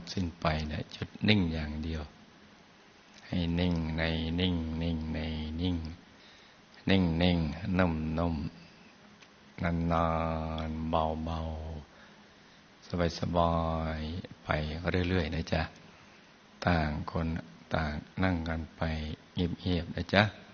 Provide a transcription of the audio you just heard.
ดสิ้นไปเนี่ยจุดนิ่งอย่างเดียวให้นิ่งในนิ่งนิ่งในนิ่งนิ่งนิ่งนุ่มนุ่มนานนานเบาเบาสบายสบายไปเรื่อยๆนะจ๊ะต่างคนต่างนั่งกันไปเงียบๆนะจ๊ะ